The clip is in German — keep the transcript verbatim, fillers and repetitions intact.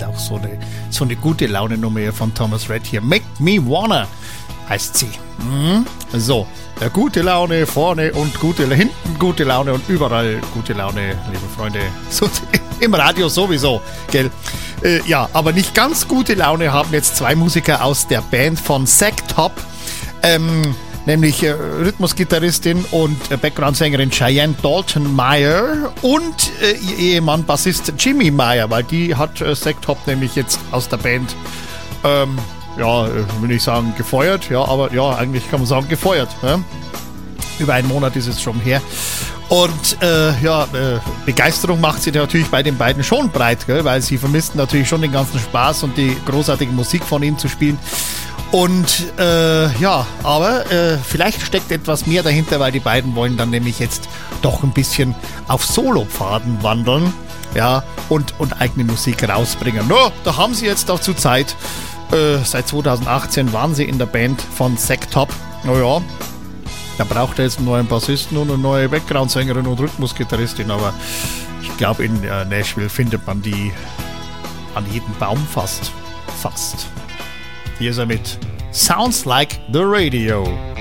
auch so eine, so eine gute Laune-Nummer von Thomas Rhett hier. Make Me Wanna heißt sie. Mhm. So, äh, gute Laune vorne und gute hinten, gute Laune und überall gute Laune, liebe Freunde. So, im Radio sowieso, gell? Äh, ja, aber nicht ganz gute Laune haben jetzt zwei Musiker aus der Band von Zack Top. Ähm, nämlich äh, Rhythmusgitarristin und äh, Background-Sängerin Cheyenne Dalton Meyer und äh, ihr Ehemann Bassist Jimmy Meyer, weil die hat äh, Zack Top nämlich jetzt aus der Band, ähm, ja, äh, will ich sagen gefeuert, ja, aber ja, eigentlich kann man sagen gefeuert. Ja? Über einen Monat ist es schon her. Und äh, ja, äh, Begeisterung macht sie natürlich bei den beiden schon breit, gell? Weil sie vermissten natürlich schon den ganzen Spaß und die großartige Musik von ihnen zu spielen. Und äh, ja, aber äh, vielleicht steckt etwas mehr dahinter, weil die beiden wollen dann nämlich jetzt doch ein bisschen auf Solopfaden wandern, ja, und, und eigene Musik rausbringen. No, da haben sie jetzt dazu Zeit. Äh, seit zweitausendachtzehn waren sie in der Band von Zack Top. Naja, da braucht er jetzt einen neuen Bassisten und eine neue Background-Sängerin und Rhythmusgitarristin, aber ich glaube, in äh, Nashville findet man die an jedem Baum fast. Fast. Hier ist er mit Sounds Like the Radio.